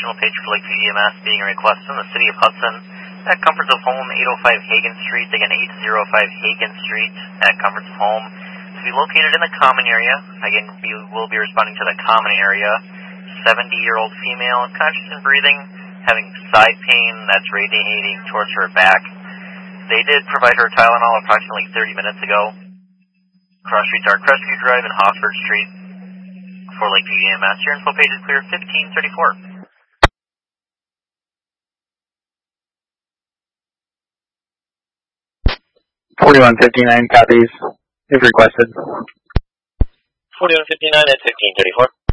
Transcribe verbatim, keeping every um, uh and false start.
additional page for Lakeview E M S being requested in the City of Hudson at Comforts of Home, eight oh five Hagen Street. Again, eight oh five Hagen Street at Comforts of Home. To be located in the common area. Again, we will be responding to the common area. seventy-year-old female, conscious and breathing, having side pain that's radiating towards her back. They did provide her Tylenol approximately thirty minutes ago. Cross streets are Crestview Drive and Hosford Street for Lakeview E M S. Your info page is clear, fifteen thirty-four. forty-one fifty-nine copies, if requested. forty-one fifty-nine at fifteen thirty-four.